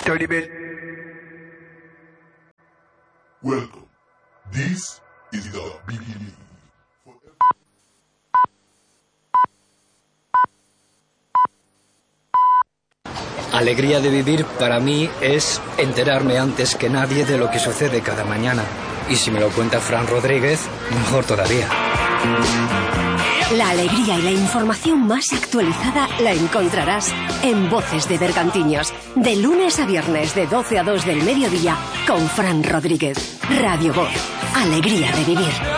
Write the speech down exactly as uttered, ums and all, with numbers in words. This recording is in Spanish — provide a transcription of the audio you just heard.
alto nivel. Welcome. This is the beginning. Alegría de vivir para mí es enterarme antes que nadie de lo que sucede cada mañana. Y si me lo cuenta Fran Rodríguez, mejor todavía. La alegría y la información más actualizada la encontrarás en Voces de Bergantiños, de lunes a viernes de doce a dos del mediodía con Fran Rodríguez. Radio Voz, alegría de vivir.